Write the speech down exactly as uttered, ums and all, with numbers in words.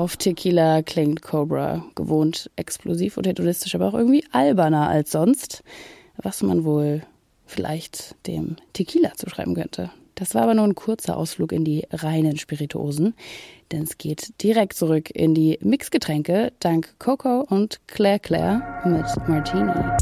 Auf Tequila klingt Cobra gewohnt explosiv und hedonistisch, aber auch irgendwie alberner als sonst, was man wohl vielleicht dem Tequila zuschreiben könnte. Das war aber nur ein kurzer Ausflug in die reinen Spirituosen, denn es geht direkt zurück in die Mixgetränke dank Coco und Claire Claire mit Martini.